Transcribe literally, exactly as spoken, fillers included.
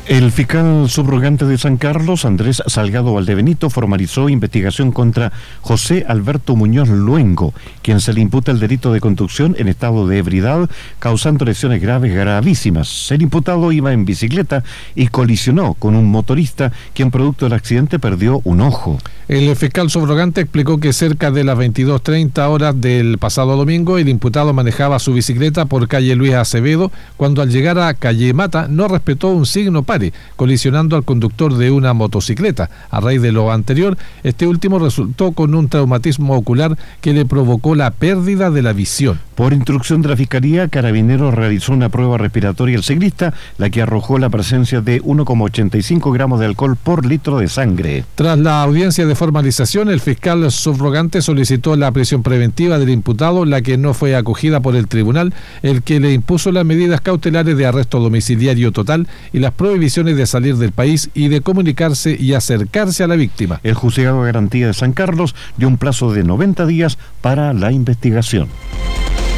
El fiscal subrogante de San Carlos, Andrés Salgado Valdebenito, formalizó investigación contra José Alberto Muñoz Luengo, quien se le imputa el delito de conducción en estado de ebriedad, causando lesiones graves gravísimas. El imputado iba en bicicleta y colisionó con un motorista, quien producto del accidente perdió un ojo. El fiscal subrogante explicó que cerca de las veintidós treinta horas del pasado domingo, el imputado manejaba su bicicleta por calle Luis Acevedo, cuando al llegar a calle Mata no respetó un signo pare, colisionando al conductor de una motocicleta. A raíz de lo anterior, este último resultó con un traumatismo ocular que le provocó la pérdida de la visión. Por instrucción de la Fiscalía, Carabineros realizó una prueba respiratoria al ciclista, la que arrojó la presencia de uno coma ochenta y cinco gramos de alcohol por litro de sangre. Tras la audiencia de formalización, el fiscal subrogante solicitó la prisión preventiva del imputado, la que no fue acogida por el tribunal, el que le impuso las medidas cautelares de arresto domiciliario total y las prohibiciones de salir del país y de comunicarse y acercarse a la víctima. El juzgado de garantía de San Carlos dio un plazo de noventa días para la investigación.